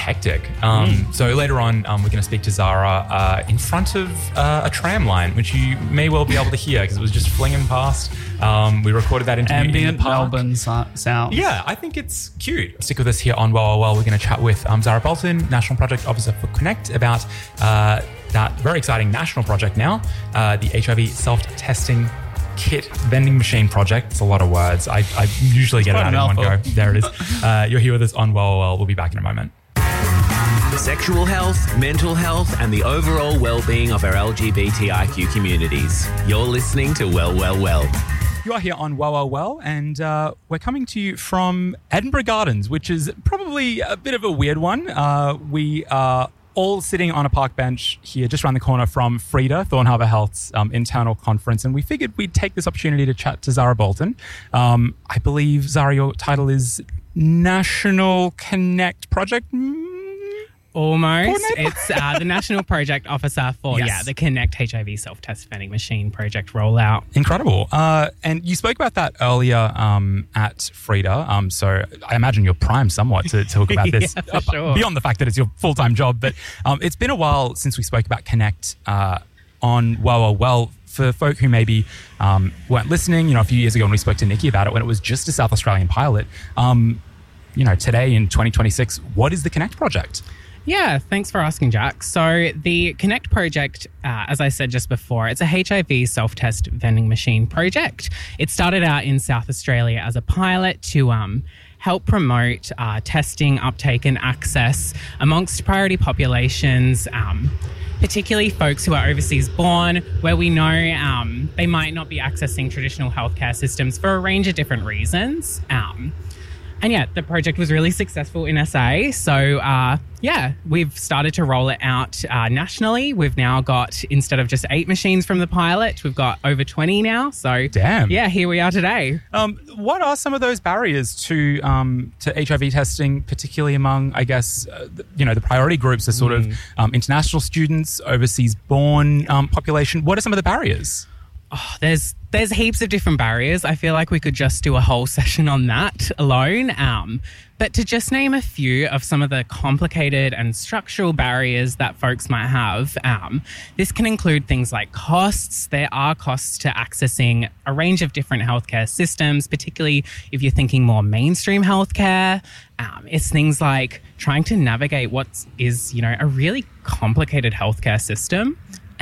hectic. So later on, we're going to speak to Zara in front of a tram line, which you may well be able to hear because it was just flinging past. We recorded that interview ambient in the park. Melbourne sound. Yeah, I think it's cute. Stick with us here on Well. We're going to chat with Zara Bolton, National Project Officer for Connect, about that very exciting national project now, the HIV self-testing kit vending machine project. It's a lot of words. I usually get it out in one go. There it is. You're here with us on Well. We'll be back in a moment. Sexual health, mental health, and the overall well-being of our LGBTIQ communities. You're listening to Well. You are here on Well, and we're coming to you from Edinburgh Gardens, which is probably a bit of a weird one. We are all sitting on a park bench here just around the corner from Frida, Thorn Harbour Health's internal conference, and we figured we'd take this opportunity to chat to Zara Bolton. I believe, Zara, your title is National Connect Project Almost. It's the National Project Officer for the Connect HIV Self-Test Vending Machine project rollout. Incredible. And you spoke about that earlier at Frida. So I imagine you're primed somewhat to talk about this for sure. Beyond the fact that it's your full-time job. But it's been a while since we spoke about Connect on Well. For folk who maybe weren't listening, a few years ago when we spoke to Nikki about it, when it was just a South Australian pilot, today in 2026, what is the Connect project? Yeah, thanks for asking, Jack. So the Connect project, as I said just before, it's a HIV self-test vending machine project. It started out in South Australia as a pilot to help promote testing, uptake and access amongst priority populations, particularly folks who are overseas born, where we know they might not be accessing traditional healthcare systems for a range of different reasons. The project was really successful in SA. So, we've started to roll it out nationally. We've now got, instead of just 8 machines from the pilot, we've got over 20 now. So, damn. Yeah, here we are today. What are some of those barriers to HIV testing, particularly among, I guess, the priority groups are sort of international students, overseas born population? What are some of the barriers? Oh, there's heaps of different barriers. I feel like we could just do a whole session on that alone. But to just name a few of some of the complicated and structural barriers that folks might have, this can include things like costs. There are costs to accessing a range of different healthcare systems, particularly if you're thinking more mainstream healthcare. It's things like trying to navigate what is, a really complicated healthcare system.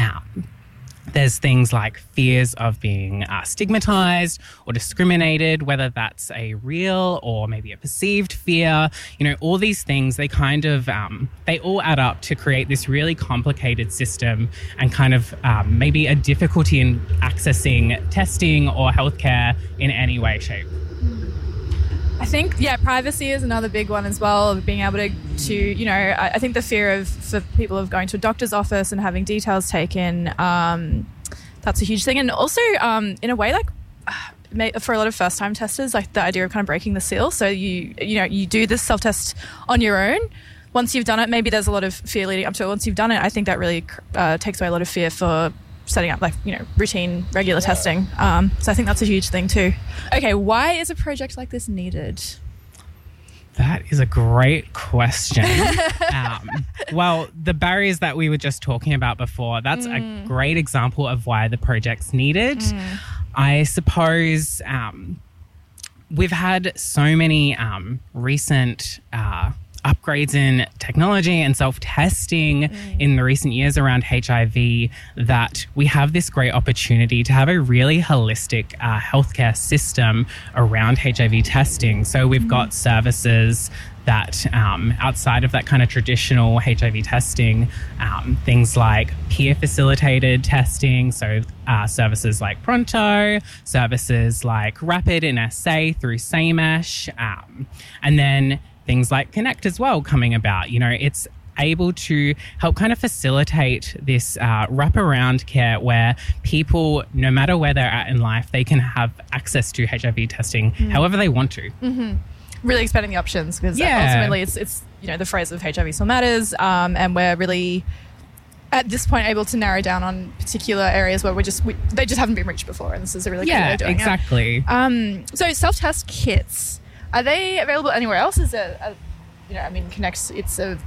There's things like fears of being stigmatized or discriminated, whether that's a real or maybe a perceived fear. All these things, they kind of, they all add up to create this really complicated system and kind of maybe a difficulty in accessing testing or healthcare in any way, shape. I think, privacy is another big one as well, of being able to I think the fear for people of going to a doctor's office and having details taken, that's a huge thing. And also, in a way, for a lot of first-time testers, like the idea of kind of breaking the seal. So you do this self-test on your own. Once you've done it, maybe there's a lot of fear leading up to it. Once you've done it, I think that really takes away a lot of fear for setting up routine, regular testing. So I think that's a huge thing too. Okay, why is a project like this needed? That is a great question. Well, the barriers that we were just talking about before, that's a great example of why the project's needed. I suppose we've had so many recent upgrades in technology and self-testing in the recent years around HIV that we have this great opportunity to have a really holistic healthcare system around HIV testing. So we've got services that outside of that kind of traditional HIV testing, things like peer-facilitated testing, so services like Pronto, services like Rapid in SA through SAMESH, and then things like Connect as well coming about. It's able to help kind of facilitate this wraparound care where people, no matter where they're at in life, they can have access to HIV testing however they want to. Really expanding the options, because ultimately it's the phrase of HIV still matters, and we're really at this point able to narrow down on particular areas where they just haven't been reached before, and this is a really good way of doing exactly. it. So self-test kits, are they available anywhere else? Is it Connect, it's a